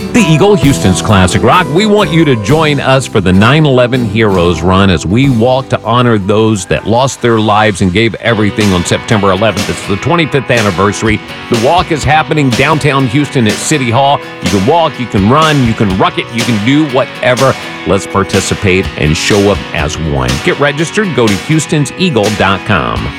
The Eagle, Houston's classic rock. We want you to join us for the 9/11 Heroes Run as we walk to honor those that lost their lives and gave everything on September 11th. It's the 25th anniversary. The walk is happening downtown Houston at City Hall. You can walk, you can run, you can ruck it, you can do whatever. Let's participate and show up as one. Get registered. Go to HoustonsEagle.com.